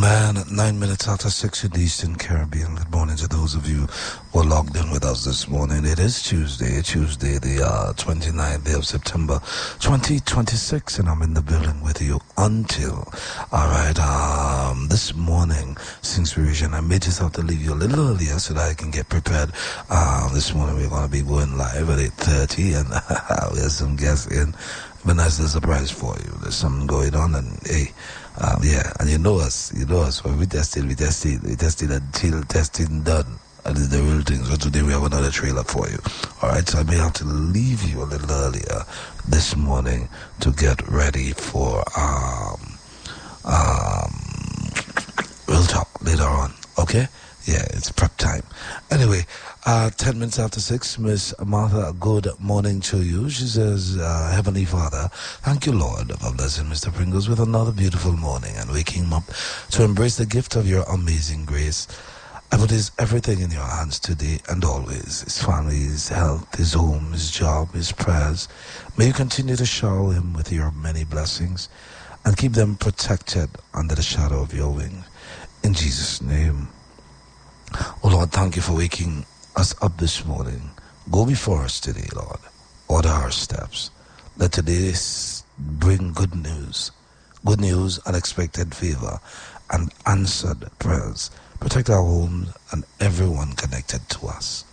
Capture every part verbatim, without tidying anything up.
Amen. Nine minutes after six in the Eastern Caribbean. Good morning to those of you who are logged in with us this morning. It is Tuesday, Tuesday, the uh, twenty-ninth day of September, twenty twenty-six, and I'm in the building with you until, all right, um, this morning, Inspiration, I made yourself to leave you a little earlier so that I can get prepared. Uh, this morning we're going to be going live at eight thirty, and we have some guests in. But that's a surprise for you. There's something going on, and hey, um, yeah, and you know us, you know us. When we tested, we tested, we tested until testing done. And it's the real thing. So today we have another trailer for you. All right, so I may have to leave you a little earlier this morning to get ready for um um. We'll talk later on. Okay. Yeah, it's prep time. Anyway, uh, ten minutes after six, Miss Martha, good morning to you. She says, uh, Heavenly Father, thank you, Lord, for blessing Mister Pringles with another beautiful morning and waking him up to embrace the gift of your amazing grace. I put his everything in your hands today and always, his family, his health, his home, his job, his prayers. May you continue to shower him with your many blessings and keep them protected under the shadow of your wings. In Jesus' name. Oh Lord, thank you for waking us up this morning. Go before us today, Lord. Order our steps. Let today bring good news. Good news, unexpected favor, and answered prayers. Protect our homes and everyone connected to us.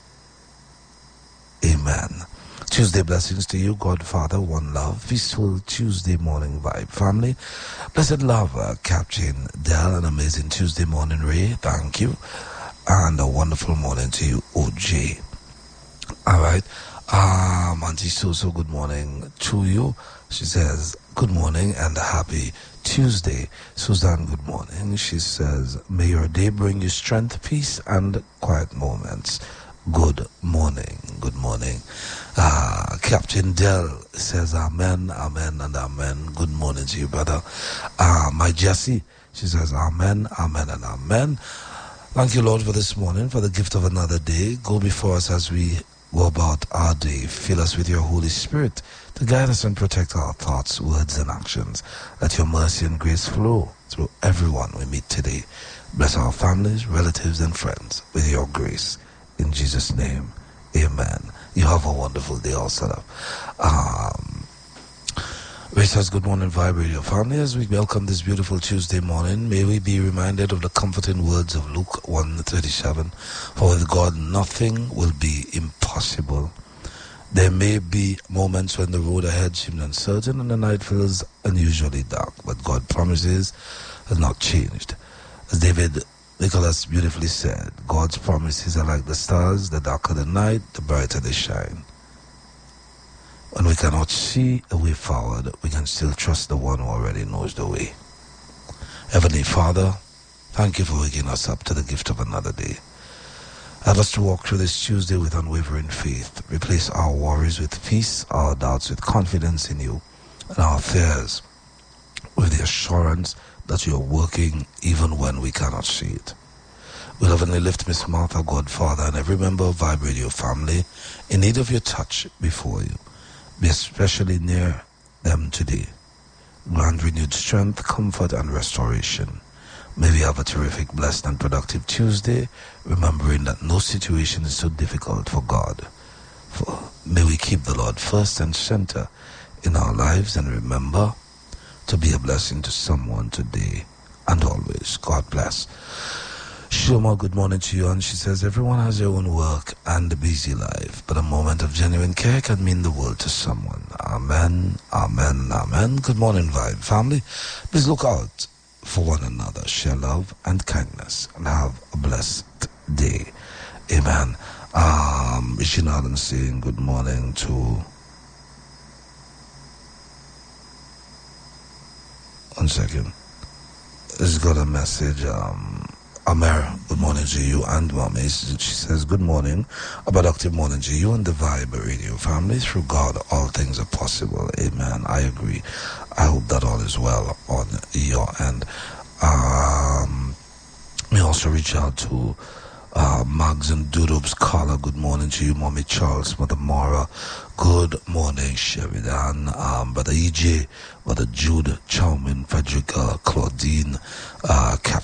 Amen. Tuesday blessings to you, God, Father, one love, peaceful Tuesday morning vibe. Family, blessed love, uh, Captain Dell, an amazing Tuesday morning Ray, thank you. And a wonderful morning to you, O J. All right. Um, Auntie Suso, good morning to you. She says, good morning and happy Tuesday. Suzanne, good morning. She says, may your day bring you strength, peace, and quiet moments. Good morning. Good morning. Uh, Captain Dell says, amen, amen, and amen. Good morning to you, brother. Uh, my Jessie, she says, amen, amen, and amen. Thank you, Lord, for this morning, for the gift of another day. Go before us as we go about our day. Fill us with your Holy Spirit to guide us and protect our thoughts, words, and actions. Let your mercy and grace flow through everyone we meet today. Bless our families, relatives, and friends with your grace. In Jesus' name, amen. You have a wonderful day also. Um... Ray says, good morning, Vibe Radio family. As we welcome this beautiful Tuesday morning, may we be reminded of the comforting words of Luke one thirty-seven. For with God, nothing will be impossible. There may be moments when the road ahead seems uncertain and the night feels unusually dark, but God promises has not changed. As David Nicholas beautifully said, God's promises are like the stars. The darker the night, the brighter they shine. When we cannot see a way forward, we can still trust the one who already knows the way. Heavenly Father, thank you for waking us up to the gift of another day. Help us to walk through this Tuesday with unwavering faith. Replace our worries with peace, our doubts with confidence in you, and our fears with the assurance that you are working even when we cannot see it. We lovingly lift Miss Martha, Godfather, and every member of Vibe Radio family in need of your touch before you. Be especially near them today. Grant renewed strength, comfort, and restoration. May we have a terrific, blessed, and productive Tuesday, remembering that no situation is so difficult for God. For may we keep the Lord first and center in our lives and remember to be a blessing to someone today and always. God bless. Shoma, good morning to you. And she says, everyone has their own work and a busy life, but a moment of genuine care can mean the world to someone. Amen, amen, amen. Good morning, Vibe family. Please look out for one another, share love and kindness, and have a blessed day. Amen. Um, Regina Allen saying good morning to one second. It's got a message. Um, Amara, good morning to you and Mommy. She says, good morning, a productive morning to you and the Vibe Radio family. Through God, all things are possible. Amen. I agree. I hope that all is well on your end. Um, we also reach out to uh, Mags and Dudub's caller. Good morning to you, Mommy Charles, Mother Mara. Good morning, Sheridan, um, Brother E J, Brother Jude, Chowman, Frederica, Claudine, uh, Captain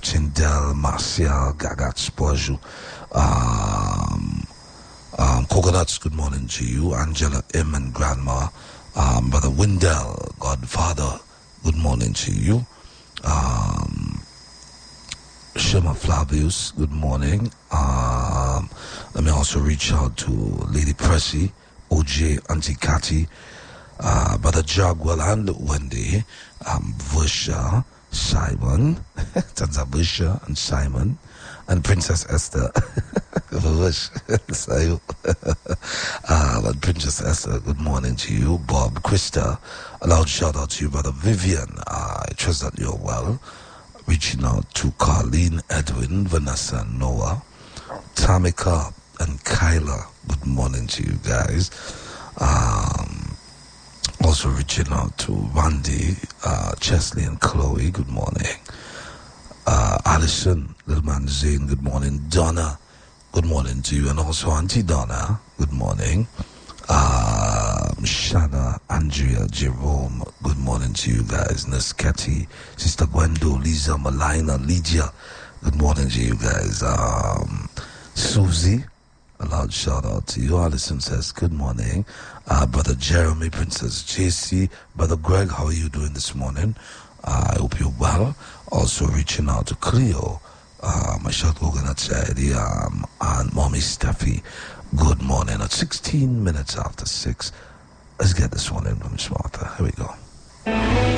Captain Del, Marcial, Gagat, Bonjour. Um, um, Coconuts, good morning to you. Angela M and Grandma. Um, Brother Windell, Godfather, good morning to you. Um, Shema Flavius, good morning. Um, let me also reach out to Lady Pressy, O J, Auntie Cathy, uh, Brother Jagwell and Wendy, um, Vusha, Simon, Tanza Vusha and Simon, and Princess Esther. Vush, Sayo. uh, and Princess Esther, good morning to you. Bob, Krista, a loud shout out to you, Brother Vivian. Uh, I trust that you're well. Reaching out to Carlene, Edwin, Vanessa, Noah, Tamika, and Kyla. Good morning to you guys. Um, also reaching out to Randy, uh, Chesley, and Chloe. Good morning. Uh, Alison, Little Man Zane. Good morning. Donna, good morning to you. And also Auntie Donna. Good morning. Uh, Shanna, Andrea, Jerome, good morning to you guys. Nesketi, Sister Gwendo, Lisa, Malina, Lydia, good morning to you guys. Um, Susie, a loud shout out to you. Alison says, good morning. Uh, Brother Jeremy, Princess J C, Brother Greg, how are you doing this morning? Uh, I hope you're well. Also reaching out to Cleo, uh, Michelle Goganachadi, um, and Mommy Steffi. Good morning. At sixteen minutes after six, let's get this one in from Smarter. Here we go.